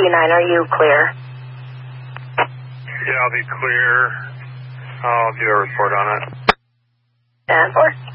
are you clear? Yeah, I'll be clear. I'll do a report on it. 10-4.